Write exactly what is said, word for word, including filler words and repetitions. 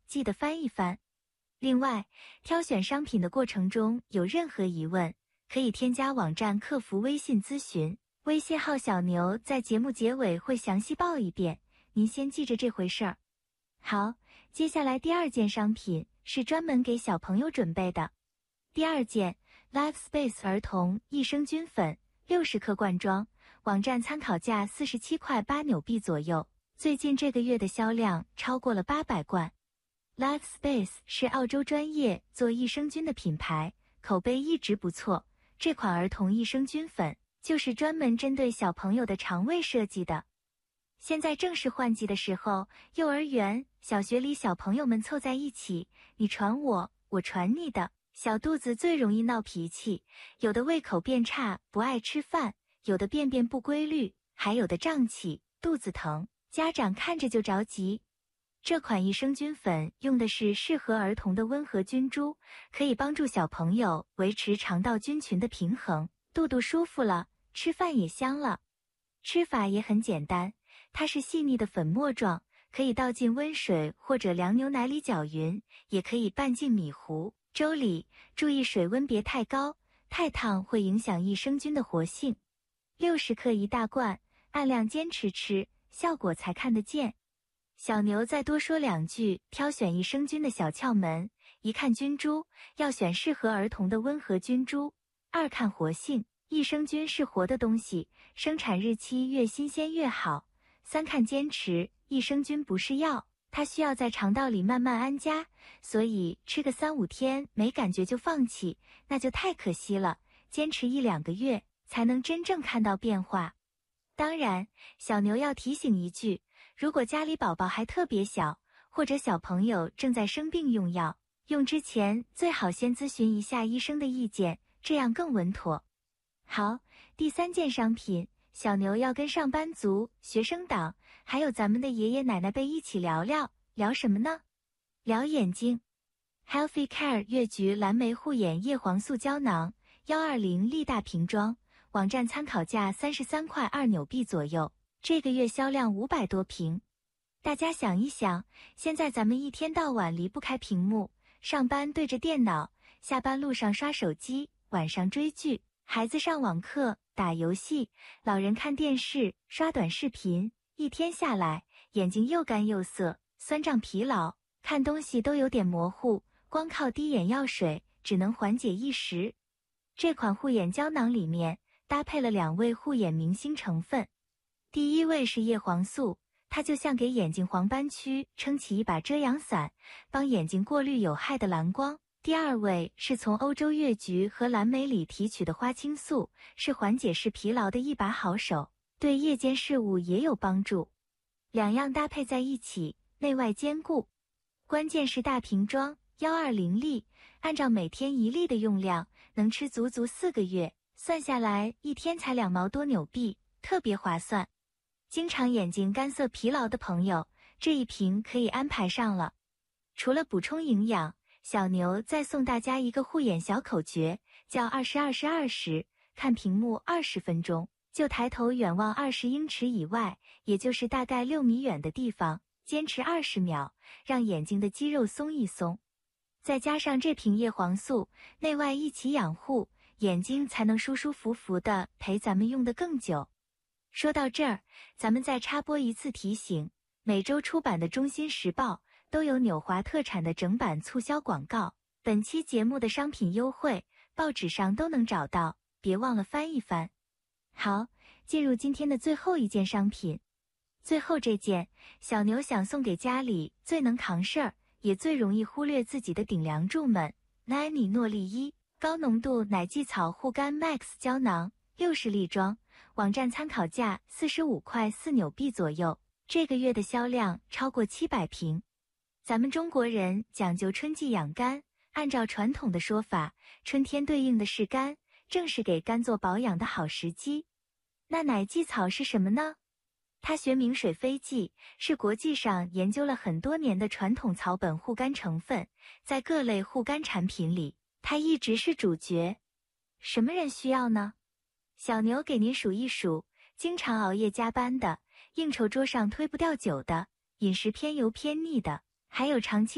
记得翻一翻。另外，挑选商品的过程中有任何疑问，可以添加网站客服微信咨询，微信号小牛在节目结尾会详细报一遍，您先记着这回事儿。好，接下来第二件商品是专门给小朋友准备的。第二件 Life Space 儿童益生菌粉六十克罐装，网站参考价四十七块八纽币左右，最近这个月的销量超过了八百罐。Life Space 是澳洲专业做益生菌的品牌，口碑一直不错。这款儿童益生菌粉就是专门针对小朋友的肠胃设计的。现在正是换季的时候，幼儿园、小学里小朋友们凑在一起，你传我，我传你的，小肚子最容易闹脾气，有的胃口变差，不爱吃饭，有的便便不规律，还有的胀气、肚子疼，家长看着就着急。这款益生菌粉用的是适合儿童的温和菌株，可以帮助小朋友维持肠道菌群的平衡，肚肚舒服了，吃饭也香了。吃法也很简单，它是细腻的粉末状，可以倒进温水或者凉牛奶里搅匀，也可以拌进米糊、粥里，注意水温别太高，太烫会影响益生菌的活性。六十克一大罐，按量坚持吃，效果才看得见。小牛再多说两句挑选益生菌的小窍门：一看菌株，要选适合儿童的温和菌株；二看活性，益生菌是活的东西，生产日期越新鲜越好；三看坚持，益生菌不是药，它需要在肠道里慢慢安家，所以吃个三五天没感觉就放弃，那就太可惜了，坚持一两个月才能真正看到变化。当然，小牛要提醒一句，如果家里宝宝还特别小，或者小朋友正在生病用药，用之前最好先咨询一下医生的意见，这样更稳妥。好，第三件商品，小牛要跟上班族、学生党，还有咱们的爷爷奶奶辈一起聊聊，聊什么呢？聊眼睛。Healthy Care 越橘蓝莓护眼叶黄素胶囊一百二十粒大瓶装，网站参考价三十三块二纽币左右，这个月销量五百多瓶。大家想一想，现在咱们一天到晚离不开屏幕，上班对着电脑，下班路上刷手机，晚上追剧，孩子上网课、打游戏，老人看电视、刷短视频，一天下来，眼睛又干又涩，酸胀疲劳，看东西都有点模糊，光靠滴眼药水只能缓解一时。这款护眼胶囊里面搭配了两位护眼明星成分，第一位是叶黄素，它就像给眼睛黄斑区撑起一把遮阳伞，帮眼睛过滤有害的蓝光。第二位是从欧洲越橘和蓝莓里提取的花青素，是缓解视疲劳的一把好手，对夜间事务也有帮助。两样搭配在一起，内外兼顾。关键是大瓶装，一百二十粒，按照每天一粒的用量，能吃足足四个月，算下来一天才两毛多纽币，特别划算。经常眼睛干涩疲劳的朋友，这一瓶可以安排上了。除了补充营养，小牛再送大家一个护眼小口诀，叫二十二十二十，看屏幕二十分钟，就抬头远望二十英尺以外，也就是大概六米远的地方，坚持二十秒，让眼睛的肌肉松一松。再加上这瓶叶黄素，内外一起养护，眼睛才能舒舒服服的陪咱们用得更久。说到这儿，咱们再插播一次提醒，每周出版的《中新时报》都有纽华特产的整版促销广告，本期节目的商品优惠，报纸上都能找到，别忘了翻一翻。好，进入今天的最后一件商品。最后这件，小牛想送给家里最能扛事儿，也最容易忽略自己的顶梁柱们，奈米诺丽伊高浓度奶蓟草护肝 Max 胶囊，六十粒装，网站参考价四十五块四纽币左右，这个月的销量超过七百瓶。咱们中国人讲究春季养肝，按照传统的说法，春天对应的是肝，正是给肝做保养的好时机。那奶蓟草是什么呢？它学名水飞蓟，是国际上研究了很多年的传统草本护肝成分，在各类护肝产品里，它一直是主角。什么人需要呢？小牛给您数一数，经常熬夜加班的，应酬桌上推不掉酒的，饮食偏油偏腻的，还有长期